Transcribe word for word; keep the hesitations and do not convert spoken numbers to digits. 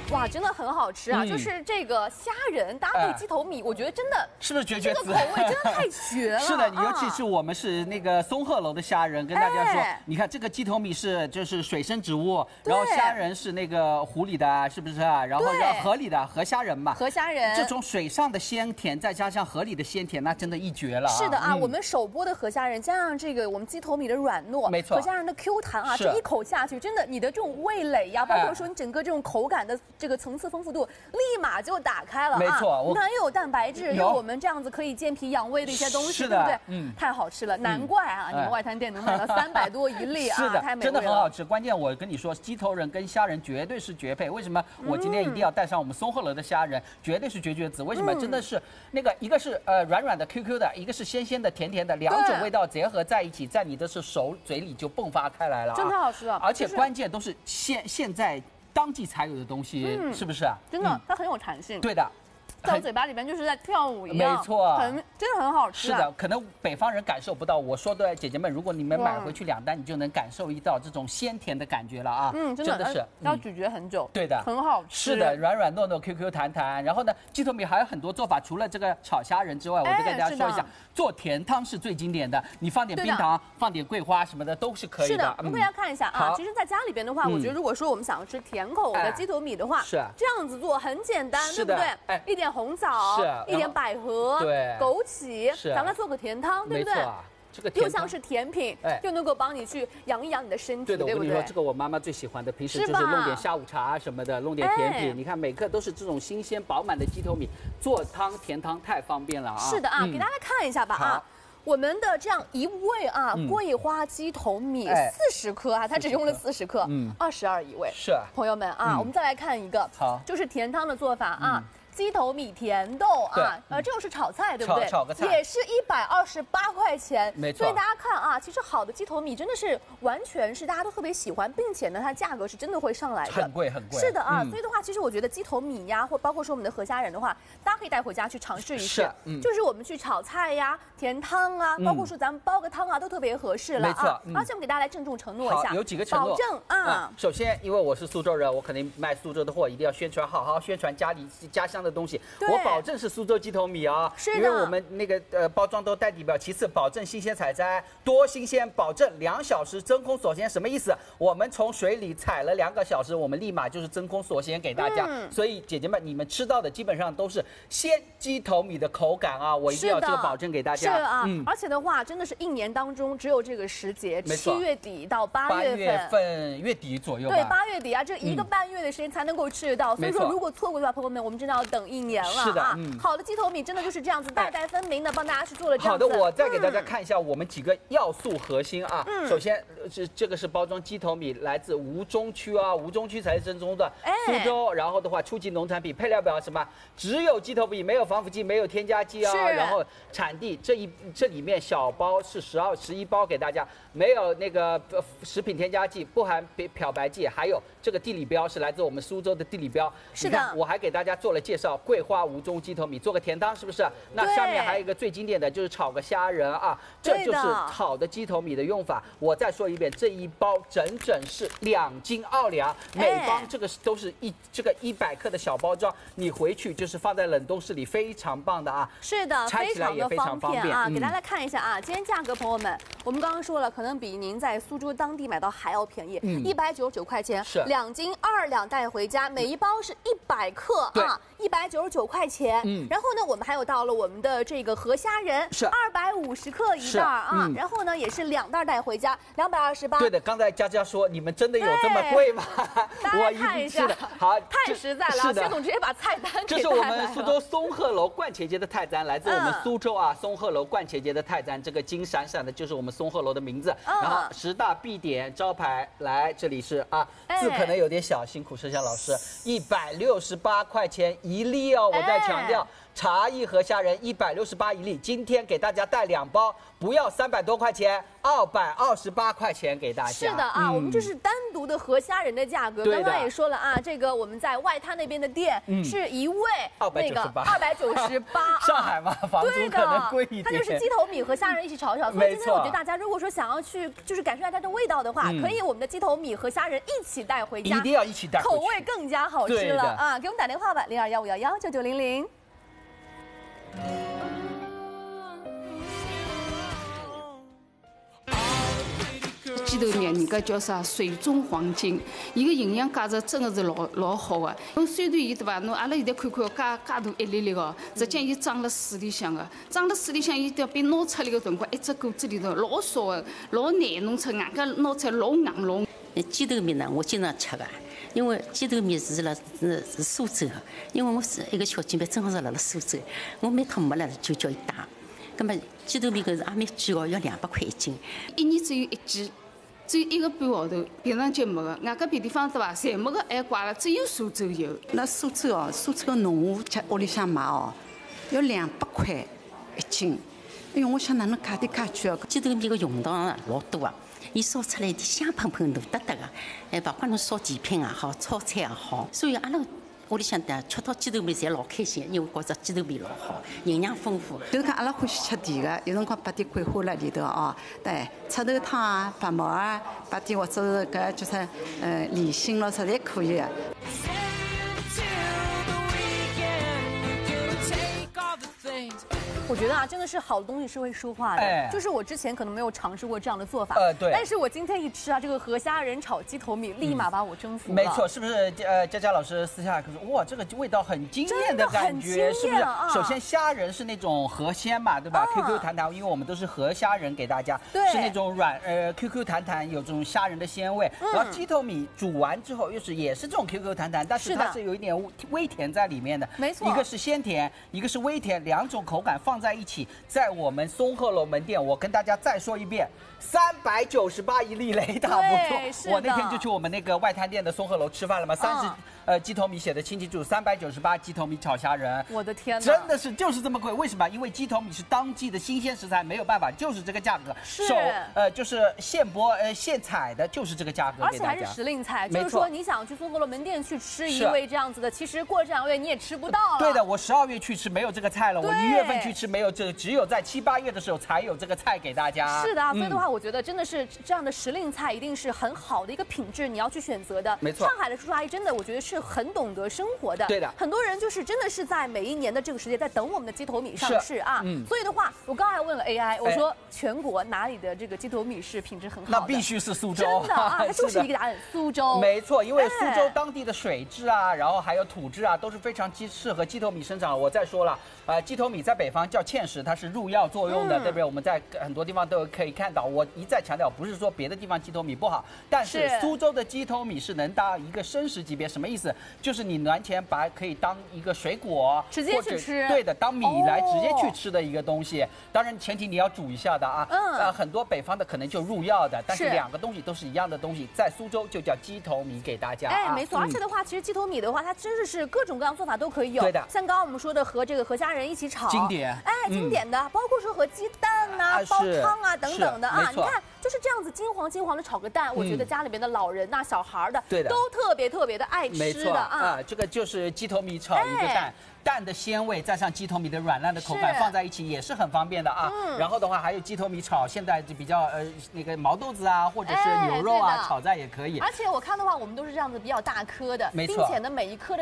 哇，真的很好吃啊！ 嗯、 就是这个虾仁搭配鸡头米，哎、我觉得真的是不是绝绝子？ 这个口味真的太绝了。 是的，尤其是我们是那个松鹤楼的虾仁，跟大家说， 哎、 你看这个鸡头米是就是水生植物，然后虾仁是那个湖里的，是不是啊？然后要河里的河虾仁嘛， 河虾仁这种水上的鲜甜，再加上河里的鲜甜，那真的一绝了、啊。 是的啊，嗯、我们首播的河虾仁加上这个我们鸡头米的软糯， 没错， 河虾仁的 Q 弹啊，这一口下去，真的你的这种味蕾呀，包括说你整个这种口感的这个层次丰富度，立马就打开了啊！ 没错， 你看又有蛋白质，又有我们这样子可以健脾养胃的一些东西，对不对？嗯，太好吃了，难怪啊，你们外滩店能卖到三百多一粒啊， 是的， 太美味了， 真的很好吃。关键我跟你说，鸡头仁跟虾仁绝对是绝配。为什么？我今天一定要带上我们松鹤楼的虾仁，绝对是绝绝子。为什么？真的是那个一个是呃软软的 Q Q 的，一个是鲜鲜的甜甜的，两种味道结合在一起，在你的是手嘴里就迸发开来了、啊， 真太好吃了。 而且关键都是现现在当季才有的东西，嗯、是不是啊？ 真的，嗯、它很有弹性。 对的。 在我嘴巴里边就是在跳舞一样， 没错， 很真的很好吃、 啊。是的，可能北方人感受不到。我说的姐姐们，如果你们买回去两单，你就能感受到这种鲜甜的感觉了啊！ 嗯，真的, 真的是要咀嚼很久。 对的， 很好吃。 是的，软软糯糯 ，Q Q 弹弹。然后呢，鸡头米还有很多做法，除了这个炒虾仁之外，我再跟大家说一下，做甜汤是最经典的。你放点冰糖，放点桂花什么的都是可以的。 是的，我们大家看一下啊。其实，在家里边的话，我觉得如果说我们想要吃甜口的鸡头米的话， 是这样子做很简单，对不对？哎，一点红枣。 是。 一点百合， 对， 枸杞， 是， 咱们做个甜汤，对不对？ 这个又像是甜品，哎，又能够帮你去养一养你的身体， 对的。 对不对？ 我跟你说，这个我妈妈最喜欢的，平时就是弄点下午茶什么的，弄点甜品。你看每个都是这种新鲜饱满的鸡头米，做汤甜汤太方便了啊！ 是的啊，给大家看一下吧啊。我们的这样一味啊，桂花鸡头米四十克啊，它只用了四十克，嗯，二十二一味。 是， 朋友们啊，我们再来看一个， 好， 就是甜汤的做法啊。鸡头米甜豆啊，呃，这种是炒菜，对不对？ 炒个菜也是一百二十八块钱， 没错。 所以大家看啊，其实好的鸡头米真的是完全是大家都特别喜欢，并且呢，它价格是真的会上来的， 很贵很贵。 是的啊，所以的话，其实我觉得鸡头米呀，或包括说我们的河虾仁的话，大家可以带回家去尝试一试。是，嗯，就是我们去炒菜呀、甜汤啊，包括说咱们煲个汤啊，都特别合适了啊。 没错。 而且我们给大家来郑重承诺一下， 有几个承诺， 保证啊。 首先，因为我是苏州人，我肯定卖苏州的货，一定要宣传，好好宣传家里家乡的东西。我保证是苏州鸡头米啊，因为我们那个呃包装都带底标。其次，保证新鲜采摘，多新鲜，保证两小时真空锁鲜。什么意思？我们从水里采了两个小时，我们立马就是真空锁鲜给大家。嗯、所以姐姐们，你们吃到的基本上都是鲜鸡头米的口感啊，我一定要这个保证给大家。 是啊，嗯、而且的话，真的是一年当中只有这个时节，七月底到八月份，八月份月底左右吧。 对，八月底啊，这一个半月的时间才能够吃得到。嗯、所以说，如果错过的话，朋友们，我们真的要等一年了。 是的。 啊，嗯、好的鸡头米真的就是这样子，代代分明的帮大家去做了这样子。好的，我再给大家看一下我们几个要素核心啊。嗯、首先是这个是包装鸡头米，来自吴中区啊，吴中区才是正宗的苏州。哎、然后的话，初级农产品，配料表什么，只有鸡头米，没有防腐剂，没有添加剂啊。然后产地这一这里面小包是十二十一包给大家，没有那个食品添加剂，不含漂白剂，还有这个地理标是来自我们苏州的地理标。 是的， 我还给大家做了介绍，桂花吴中鸡头米做个甜汤，是不是？那下面还有一个最经典的就是炒个虾仁啊，这就是好的鸡头米的用法。我再说一遍，这一包整整是两斤二两，每包这个都是一这个一百克的小包装，你回去就是放在冷冻室里，非常棒的啊。 是的， 拆起来也非常方便啊。给大家看一下啊，今天价格，朋友们，我们刚刚说了，可能比您在苏州当地买到还要便宜，一百九十九块钱， 是两斤二两带回家，每一包是一百克啊，一百九十九块钱。嗯，然后呢，我们还有到了我们的这个河虾仁， 是二百五十克一袋啊，然后呢也是两袋带回家，两百二十八。 对的，刚才佳佳说，你们真的有这么贵吗？ 我看一下， 好， 太实在了，薛总直接把菜单给带来了。 这是我们苏州松鹤楼冠茄节的泰簪，来自我们苏州啊松鹤楼冠茄节的泰簪，这个金闪闪的就是我们松鹤楼的名字。然后十大必点招牌，来这里是啊，字可能有点小，辛苦摄像老师，一百六十八块钱一一粒哦，我再强调。茶艺和虾仁一百六十八一粒，今天给大家带两包，不要三百多块钱，二百二十八块钱给大家。 是的啊，嗯、我们这是单独的河虾仁的价格。刚刚也说了啊，这个我们在外滩那边的店、嗯、是一位那个二百九十八。 上海嘛，房租可能贵一点。 它就是鸡头米和虾仁一起炒一炒，所以今天我觉得大家如果说想要去就是感受一下它的味道的话，嗯、可以我们的鸡头米和虾仁一起带回家， 一定要一起带回去， 口味更加好吃了啊！给我们打电话吧，零二幺五幺幺九九零零。 鸡头米人家叫啥水中黄金，伊个营养价值真的是老老好的。侬虽然伊对伐，侬阿拉现在看看介介大一粒粒个，实际伊长辣水里向个，长辣水里向伊要被拿出来个辰光，一只果子里头老少个，老难弄出，外加拿出来老硬老。 鸡头米呢，我经常吃个。因为鸡头米是辣是是苏州的，因为我是一个小姐妹，正好是辣辣苏州，我每趟没了就叫伊带。那么鸡头米搿是也蛮贵哦，要两百块一斤。 一年只有一季，只有一个半号头，平常节没个，外加别地方对伐，侪没个，还挂了，只有苏州有。 那苏州哦，苏州的农户吃屋里向买哦，要两百块一斤。哎呦，我想哪能价钿介贵哦？ 鸡头米个用途啊老多啊。伊烧出来一点香喷喷、浓得得个，哎，包括侬烧甜品也好，炒菜也好，所以阿拉屋里向的吃到鸡头米侪老开心，因为觉着鸡头米老好，营养丰富。 就是讲阿拉欢喜吃甜个，有辰光摆点桂花辣里头哦，对，赤豆汤啊、白馍啊，摆点或者是搿就是呃里心咯，啥侪可以个。 我觉得啊，真的是好东西是会说话的。哎、就是我之前可能没有尝试过这样的做法， 呃，对。 但是我今天一吃啊，这个河虾仁炒鸡头米，立马把我征服了。 没错，是不是？呃，佳佳老师私下说，哇，这个味道很惊艳的感觉，是不是？啊、首先虾仁是那种河鲜嘛，对吧、啊、？Q Q 弹弹，因为我们都是河虾仁给大家， 对， 是那种软呃 Q Q 弹弹，有这种虾仁的鲜味。嗯、然后鸡头米煮完之后又是也是这种 Q Q 弹弹，但是它是有一点微甜在里面的。 没错， 一个是鲜甜，一个是微甜，两种口感放在一起。在我们松鹤楼门店，我跟大家再说一遍，三百九十八一粒，雷打不动。我那天就去我们那个外滩店的松鹤楼吃饭了嘛，三十、嗯、呃鸡头米写的清清楚楚，三百九十八鸡头米炒虾仁。 我的天哪， 真的是就是这么贵，为什么？因为鸡头米是当季的新鲜食材，没有办法，就是这个价格。 是， 手呃就是现剥呃现采的，就是这个价格。 而且还是时令菜，就是说你想去松鹤楼门店去吃一味这样子的，其实过了这两个月你也吃不到了。 对的，我十二月去吃没有这个菜了，我一月份去吃没有这个，只有在七八月的时候才有这个菜给大家。 是的，所以的话，我觉得真的是这样的时令菜一定是很好的一个品质，你要去选择的。 没错， 上海的叔叔阿姨真的，我觉得是很懂得生活的。 对的， 很多人就是真的是在每一年的这个时间在等我们的鸡头米上市啊。嗯，所以的话，我刚才还问了 A I， 我说全国哪里的这个鸡头米是品质很好的？ 那必须是苏州。 真的啊，它就是一个答案，苏州。 没错，因为苏州当地的水质啊，然后还有土质啊，都是非常鸡适合鸡头米生长。我再说了，呃，鸡头米在北方叫芡实，它是入药作用的，嗯、对不对？我们在很多地方都可以看到。我一再强调，不是说别的地方鸡头米不好，但是苏州的鸡头米是能到一个生食级别。什么意思？就是你完全把可以当一个水果， 直接去吃。 对的，当米来直接去吃的一个东西。哦、当然前提你要煮一下的啊。嗯。呃，很多北方的可能就入药的，但是两个东西都是一样的东西，在苏州就叫鸡头米给大家。 哎，没错。嗯、而且的话，其实鸡头米的话，它真的是各种各样做法都可以有。对的。像刚刚我们说的和这个河虾仁一起炒， 经典。 哎，经典的，嗯、包括说和鸡蛋呐、啊、煲汤啊等等的啊，你看。就是这样子金黄金黄的炒个蛋，嗯、我觉得家里边的老人呐、啊、小孩的， 对的， 都特别特别的爱吃的啊。 啊，这个就是鸡头米炒一个蛋。哎蛋的鲜味再上鸡头米的软烂的口感放在一起也是很方便的啊。嗯、然后的话还有鸡头米炒，现在就比较呃那个毛豆子啊，或者是牛肉啊、哎、炒在也可以。 而且我看的话，我们都是这样子比较大颗的， 没错， 并且呢每一颗的。